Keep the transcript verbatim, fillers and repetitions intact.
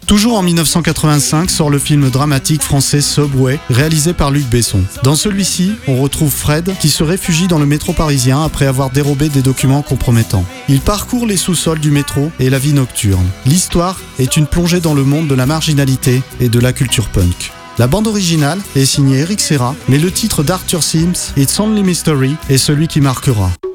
Toujours en dix-neuf cent quatre-vingt-cinq sort le film dramatique français Subway, réalisé par Luc Besson. Dans celui-ci, on retrouve Fred qui se réfugie dans le métro parisien après avoir dérobé des documents compromettants. Il parcourt les sous-sols du métro et la vie nocturne. L'histoire est une plongée dans le monde de la marginalité et de la culture punk. La bande originale est signée Eric Serra, mais le titre d'Arthur Sims, It's Only Mystery, est celui qui marquera.